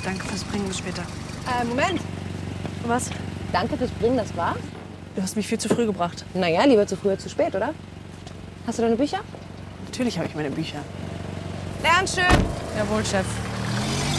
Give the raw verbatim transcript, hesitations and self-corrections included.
Danke fürs Bringen, bis später. Äh, Moment. Was? Danke fürs Bringen, das war's? Du hast mich viel zu früh gebracht. Naja, lieber zu früh als zu spät, oder? Hast du deine Bücher? Natürlich habe ich meine Bücher. Lern schön. Jawohl, Chef.